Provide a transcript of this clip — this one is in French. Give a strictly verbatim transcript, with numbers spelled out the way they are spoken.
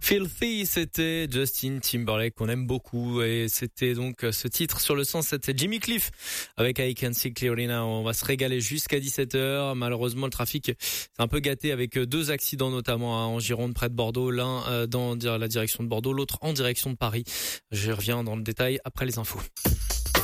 Filthy, c'était Justin Timberlake qu'on aime beaucoup et c'était donc ce titre sur le cent sept, c'est Jimmy Cliff avec I Can See Clearly Now. On va se régaler jusqu'à dix-sept heures. Malheureusement, le trafic c'est un peu gâté avec deux accidents notamment en Gironde près de Bordeaux, l'un dans la direction de Bordeaux, l'autre en direction de Paris. Je reviens dans le détail après les infos.